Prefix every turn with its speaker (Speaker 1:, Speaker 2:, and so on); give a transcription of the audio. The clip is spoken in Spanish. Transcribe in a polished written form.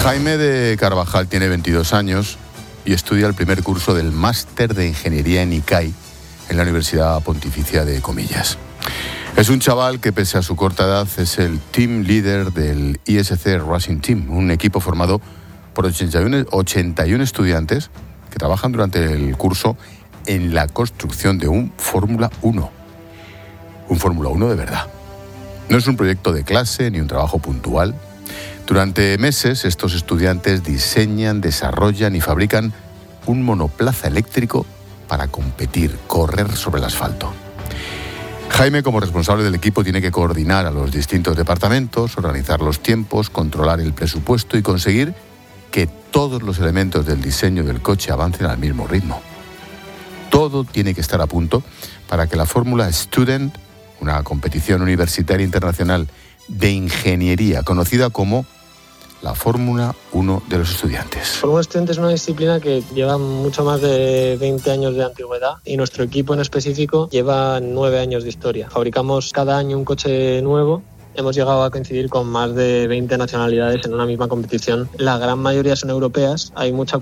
Speaker 1: Jaime de Carvajal tiene 22 años y estudia el primer curso del Máster de Ingeniería en ICAI en la Universidad Pontificia de Comillas. Es un chaval que, pese a su corta edad, es el team leader del ISC Racing Team, un equipo formado por 81 estudiantes que trabajan durante el curso en la construcción de un Fórmula 1. Un Fórmula 1 de verdad. No es un proyecto de clase ni un trabajo puntual. Durante meses, estos estudiantes diseñan, desarrollan y fabrican un monoplaza eléctrico para competir, correr sobre el asfalto. Jaime, como responsable del equipo, tiene que coordinar a los distintos departamentos, organizar los tiempos, controlar el presupuesto y conseguir que todos los elementos del diseño del coche avancen al mismo ritmo. Todo tiene que estar a punto para que la Fórmula Student, una competición universitaria internacional de ingeniería conocida como la Fórmula 1 de los estudiantes.
Speaker 2: Fórmula Estudiante es una disciplina que lleva mucho más de 20 años de antigüedad y nuestro equipo en específico lleva 9 años de historia. Fabricamos cada año un coche nuevo. Hemos llegado a coincidir con más de 20 nacionalidades en una misma competición. La gran mayoría son europeas. Hay mucha